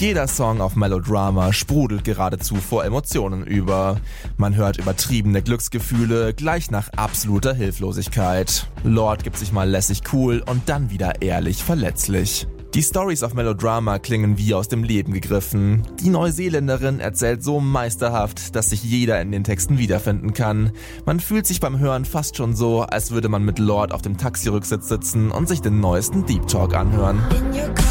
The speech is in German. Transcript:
Jeder Song auf Melodrama sprudelt geradezu vor Emotionen über. Man hört übertriebene Glücksgefühle gleich nach absoluter Hilflosigkeit. Lorde gibt sich mal lässig cool und dann wieder ehrlich verletzlich. Die Storys auf Melodrama klingen wie aus dem Leben gegriffen. Die Neuseeländerin erzählt so meisterhaft, dass sich jeder in den Texten wiederfinden kann. Man fühlt sich beim Hören fast schon so, als würde man mit Lorde auf dem Taxirücksitz sitzen und sich den neuesten Deep Talk anhören.